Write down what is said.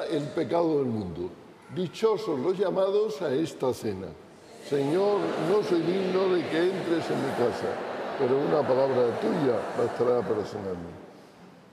el pecado del mundo. Dichosos los llamados a esta cena. Señor, no soy digno de que entres en mi casa, pero una palabra tuya bastará para sanarme.